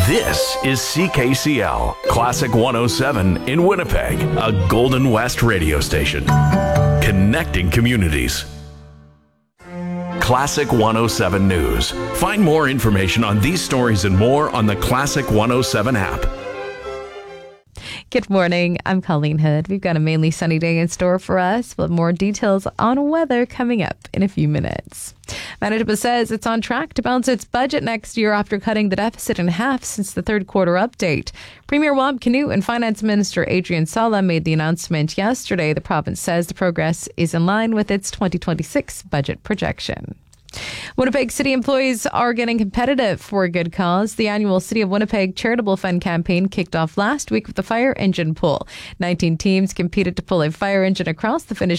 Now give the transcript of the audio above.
This is CKCL, Classic 107 in Winnipeg, a Golden West radio station. Connecting communities. Classic 107 News. Find more information on these stories and more on the Classic 107 app. Good morning. I'm Colleen Hood. We've got a mainly sunny day in store for us, with more details on weather coming up in a few minutes. Manitoba says it's on track to balance its budget next year after cutting the deficit in half since the third quarter update. Premier Wab Kinew and Finance Minister Adrian Sala made the announcement yesterday. The province says the progress is in line with its 2026 budget projection. Winnipeg City employees are getting competitive for a good cause. The annual City of Winnipeg Charitable Fund campaign kicked off last week with the fire engine pull. 19 teams competed to pull a fire engine across the finish